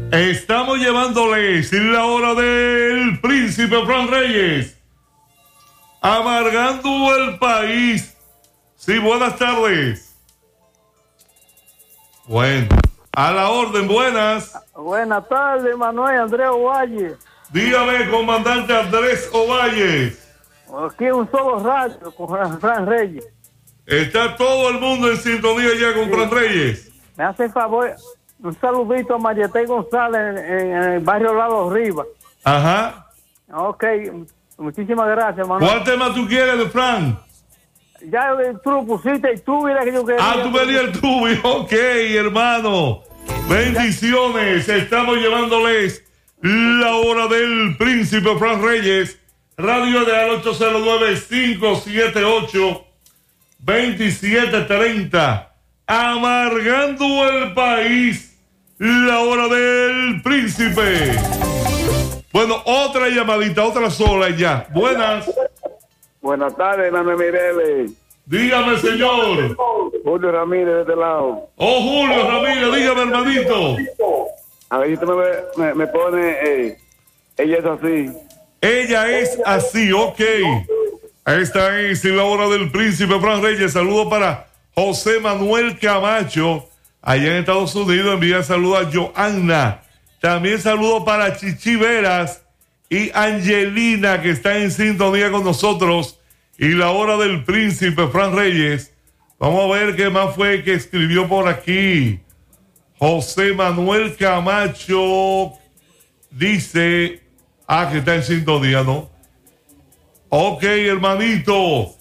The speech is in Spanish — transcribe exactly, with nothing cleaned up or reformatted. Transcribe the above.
Estamos llevándoles la hora del Príncipe Fran Reyes, amargando el país. Sí, buenas tardes. Bueno, a la orden, buenas. Buenas tardes, Manuel Andrés Ovalle. Dígame, comandante Andrés Ovalle. Aquí un solo radio con Fran Reyes. Está todo el mundo en sintonía ya con sí. Fran Reyes. Me hace favor, un saludito a Marietey González en, en el barrio Lado Arriba. Ajá. Ok, muchísimas gracias, Manuel. ¿Cuál tema tú quieres de Fran? Ya tú lo pusiste y tú mira que yo quería. Ah, tú venías el tuyo. Ok, hermano. Bendiciones. Estamos llevándoles la hora del Príncipe Fran Reyes. Radio de al ocho cero nueve, cinco siete ocho, dos siete tres cero. Amargando el país. La hora del Príncipe. Bueno, otra llamadita, otra sola ya. Buenas. Buenas tardes, Manuel Mireles. Dígame, señor. Julio Ramírez, de este lado. Oh, Julio Ramírez, dígame, hermanito. A ver si tú me, me, me pone, eh, ella es así. Ella es así, ok. Esta es la hora del Príncipe Fran Reyes. Saludo para José Manuel Camacho, allá en Estados Unidos. Envía saludos a Joanna. También saludo para Chichi Veras y Angelina, que está en sintonía con nosotros. Y la hora del Príncipe Fran Reyes. Vamos a ver qué más fue que escribió por aquí. José Manuel Camacho dice, ah, que está en sintonía, ¿no? Ok, hermanito.